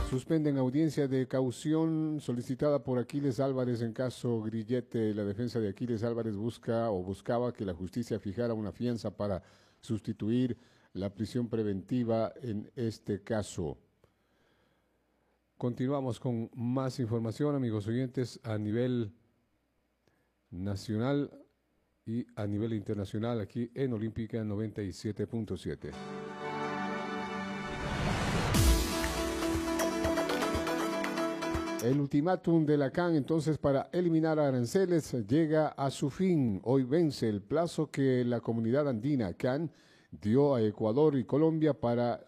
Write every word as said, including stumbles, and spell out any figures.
Suspenden audiencia de caución solicitada por Aquiles Álvarez en caso Grillete. La defensa de Aquiles Álvarez busca o buscaba que la justicia fijara una fianza para sustituir la prisión preventiva en este caso. Continuamos con más información, amigos oyentes, a nivel nacional y a nivel internacional aquí en Olímpica noventa y siete punto siete. El ultimátum de la C A N, entonces, para eliminar aranceles llega a su fin. Hoy vence el plazo que la comunidad andina C A N dio a Ecuador y Colombia para